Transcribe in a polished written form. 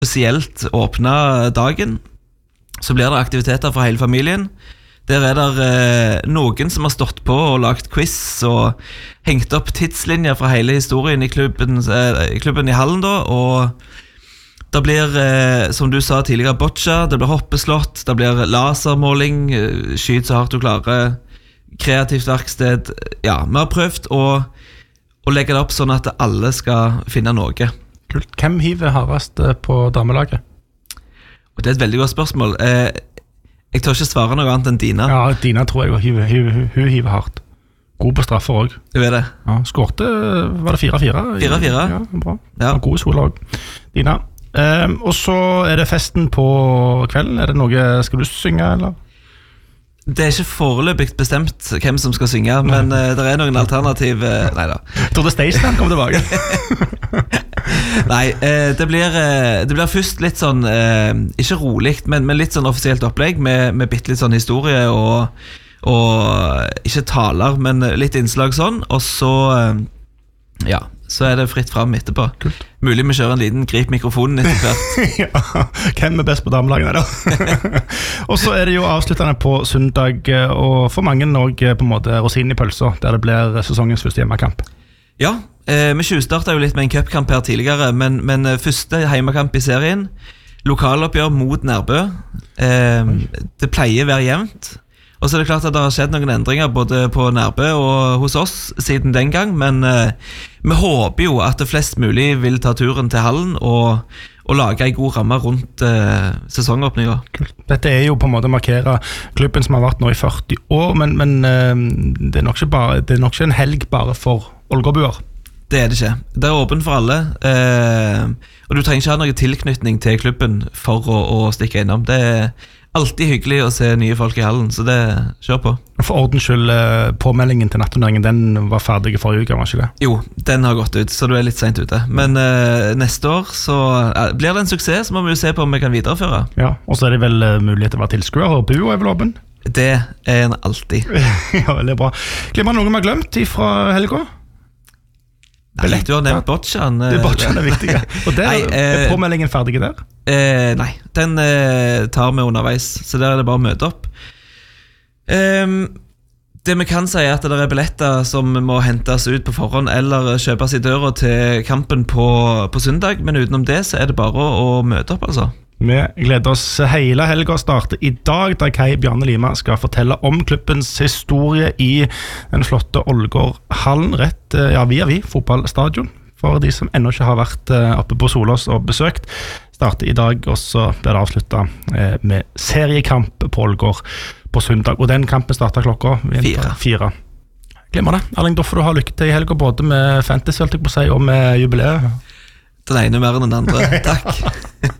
spesielt åpnet dagen, så blir det aktiviteter for hele familien. Der det noen som har stått på og lagt quiz og hengt opp tidslinjer fra hele historien i klubben i hallen da, og det blir, som du sa tidligere, boccia, det blir hoppeslott, det blir lasermåling, skyt så hardt du klarer, kreativt verksted. Ja, vi har prøvd å legge det opp sånn at alle skal finne noe. Kult. Hvem hiver hardest på damelaget? Og det et veldig godt spørsmål. Jeg tør ikke svare noe annet enn Dina. Ja, Dina tror jeg hun hiver hardt. God på straffer også. Du vet det. Ja, skårte, var det 4-4? 4-4. Ja, bra. Ja. God sola også. Dina. Og så det festen på kvelden. Det noe, skal du synge, eller? Det ikke foreløpig bestemt hvem som skal synge, men det noen alternativ. Neida. Jeg trodde Staysland kom tilbake. Nei, det blir først litt sånn, ikke roligt, men litt sånn offisielt opplegg med bitte litt sånn historie og ikke taler, men litt innslag sånn, og så, ja, så det fritt frem etterpå. Kult. Mulig vi kjører en liten grip mikrofonen etter hvert. Ja, hvem best på damelagene da? Og så det jo avsluttende på søndag, og for mange også på en måte rosinen i pølser, der det blir sesongens første hjemmekamp. Ja, vi tjuvstartet jo litt med en cupkamp her tidligere, men første heimekamp i serien, lokaloppgjør mot Nærbø, det pleier å være jevnt, og så det klart at det har skjedd noen endringer både på Nærbø og hos oss siden den gang, men vi håper jo at det flest mulig vil ta turen til hallen og lage en god ramme rundt sesongåpningen. Kult. Dette jo på en måte markere klubben som har vært nå i 40 år, men det nok ikke en helg bare for Ålgårdbuer. Det det ikke. Det åpent for alle, og du trenger ikke ha noen tilknytning til klubben for å stikke innom. Det alltid hyggelig å se nye folk i hallen, så det kjør på. For ordens skyld, påmeldingen til natturneringen, den var ferdig forrige uke, var ikke det? Jo, den har gått ut, så du litt sent ute. Men neste år så blir det en suksess, så må vi jo se på om vi kan videreføre. Ja, og så det vel mulighet til å være tilskuer, og Buo vel åpen? Det en alltid. Ja, veldig bra. Glemmer noe vi har glemt fra helga? Nei, du har nevnt bocciaen. Bocciaen viktig. Og påmeldingen ferdig der? Nei, den tar vi underveis, så der det bare å møte opp. Det vi kan si at det billetter som må hentes ut på forhånd eller kjøpes i døra til kampen på søndag, men utenom det så det bare å møte opp, altså. Vi gleder oss hele helga starter i dag, der Kai Bjarne Lima skal fortelle om klubbens historie i den flotte Ålgårdhallen, rett via fotballstadion. For de som ennå ikke har vært oppe på Solås og besøkt, starter i dag, og så blir det avsluttet med seriekamp på Ålgård på søndag. Og den kampen starter klokka 4. Glemmer det. Erling, da får du ha lykke til i helga, både med fantasy, og med jubileet. Den ene mer enn den andre. Takk.